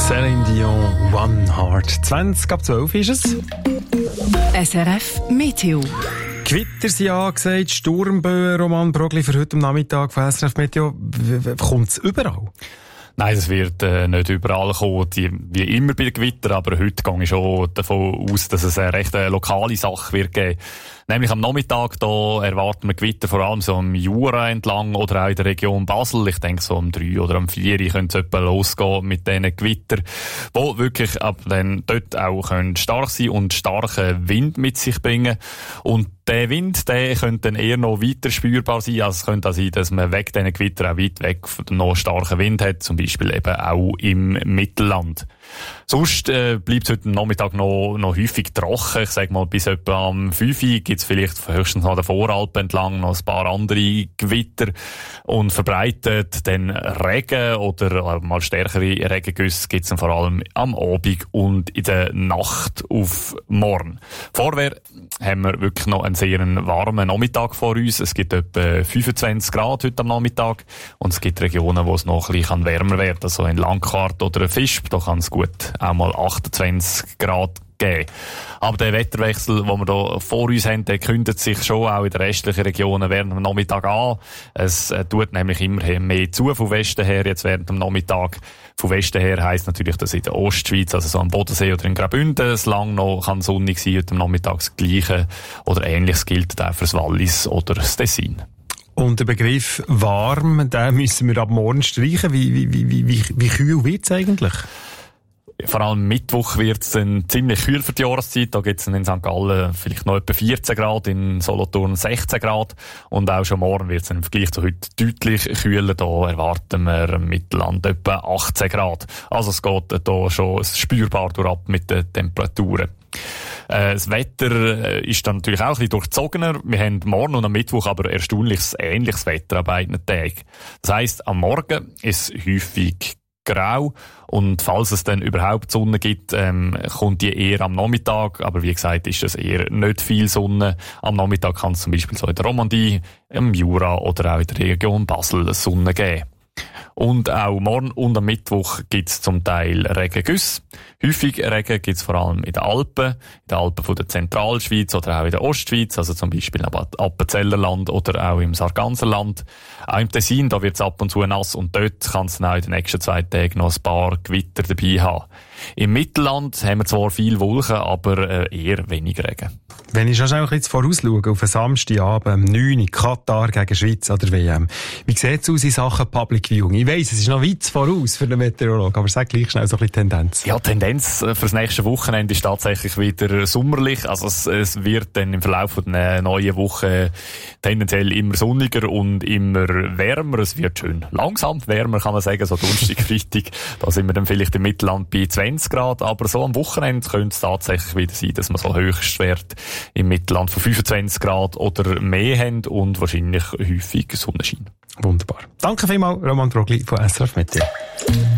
Celine Dion, One Heart. 20 ab 12 ist es. SRF Meteo. Gewitter sind angesagt, Sturmböen, Roman Brogli für heute am Nachmittag von SRF Meteo. Kommt es überall? Nein, es wird nicht überall kommen, wie immer bei den Gewittern, aber heute gehe ich schon davon aus, dass es eine recht lokale Sache wird geben. Nämlich am Nachmittag da erwarten wir Gewitter vor allem so am Jura entlang oder auch in der Region Basel. Ich denke so um 3 oder um 4 könnte es etwa losgehen mit diesen Gewittern, die wirklich ab dann dort auch können stark sein und starken Wind mit sich bringen. Und der Wind, der könnte dann eher noch weiter spürbar sein. Also es könnte auch sein, dass man wegen diesen Gewitter auch weit weg von noch starken Wind hat, zum Beispiel eben auch im Mittelland. Sonst bleibt es heute Nachmittag noch häufig trocken. Ich sage mal, bis etwa am 5 Uhr gibt es vielleicht höchstens an der Voralpen entlang noch ein paar andere Gewitter und verbreitet dann Regen oder mal stärkere Regengüsse gibt es dann vor allem am Abend und in der Nacht auf morgen. Vorher haben wir wirklich noch einen sehr warmen Nachmittag vor uns. Es gibt etwa 25 Grad heute am Nachmittag und es gibt Regionen, wo es noch ein bisschen wärmer werden kann. Also in Langquart oder Visp, da kann es gut auch mal 28 Grad geben. Aber der Wetterwechsel, den wir hier vor uns haben, der kündet sich schon auch in den restlichen Regionen während dem Nachmittag an. Es tut nämlich immer mehr zu von Westen her, jetzt während dem Nachmittag. Von Westen her heisst natürlich, dass in der Ostschweiz, also so am Bodensee oder in Graubünden, es lang noch kann sonnig sein, heute am Nachmittag das Gleiche oder Ähnliches gilt auch für das Wallis oder das Tessin. Und der Begriff warm, den müssen wir ab morgen streichen. Wie kühl wird es eigentlich? Vor allem Mittwoch wird es dann ziemlich kühl für die Jahreszeit. Da gibt es in St. Gallen vielleicht noch etwa 14 Grad, in Solothurn 16 Grad. Und auch schon morgen wird es im Vergleich zu heute deutlich kühler. Da erwarten wir im Mittelland etwa 18 Grad. Also es geht da schon spürbar durchab mit den Temperaturen. Das Wetter ist dann natürlich auch ein bisschen durchzogener. Wir haben morgen und am Mittwoch aber erstaunliches ähnliches Wetter an beiden Tagen. Das heisst, am Morgen ist es häufig grau und falls es dann überhaupt Sonne gibt, kommt die eher am Nachmittag, aber wie gesagt ist das eher nicht viel Sonne. Am Nachmittag kann es zum Beispiel so in der Romandie, im Jura oder auch in der Region Basel Sonne geben. Und auch morgen und am Mittwoch gibt es zum Teil Regengüsse. Häufig Regen gibt es vor allem in den Alpen von der Zentralschweiz oder auch in der Ostschweiz, also zum Beispiel im Appenzellerland oder auch im Sarganserland. Auch im Tessin, da wird es ab und zu nass und dort kann es dann auch in den nächsten 2 Tagen noch ein paar Gewitter dabei haben. Im Mittelland haben wir zwar viel Wolken, aber eher wenig Regen. Wenn ich schon ein bisschen vorausschaue, auf einen Samstagabend, am 9 Uhr, Katar gegen Schweiz an der WM. Wie sieht es aus in Sachen Public Viewing? Ich weiss, es ist noch weit voraus für den Meteorologen, aber sag gleich schnell so ein bisschen Tendenz. Ja, Tendenz fürs nächste Wochenende ist tatsächlich wieder sommerlich. Also es wird dann im Verlauf der neuen Woche tendenziell immer sonniger und immer wärmer. Es wird schön langsam wärmer, kann man sagen, so Donnerstag, Freitag. Da sind wir dann vielleicht im Mittelland bei 20 Grad, aber so am Wochenende könnte es tatsächlich wieder sein, dass man so Höchstwert im Mittelland von 25 Grad oder mehr haben und wahrscheinlich häufig Sonnenschein. Wunderbar. Danke vielmals, Roman Brogli von SRF Meteo.